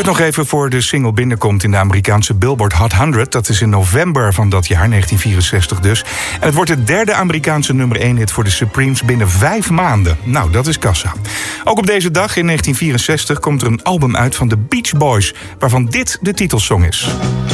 duurt nog even voor de single binnenkomt in de Amerikaanse Billboard Hot 100. Dat is in november van dat jaar, 1964 dus. En het wordt de derde Amerikaanse nummer 1 hit voor de Supremes binnen 5 maanden. Nou, dat is kassa. Ook op deze dag in 1964 komt er een album uit van de Beach Boys, waarvan dit de titelsong is.